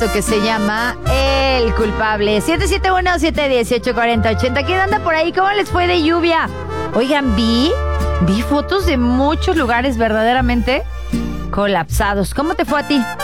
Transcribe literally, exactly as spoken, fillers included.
Esto que se llama El Culpable. siete siete uno, siete uno ocho, cuatro cero ocho cero. ¿Quién anda por ahí? ¿Cómo les fue de lluvia? Oigan, vi, vi fotos de muchos lugares verdaderamente colapsados. ¿Cómo te fue a ti?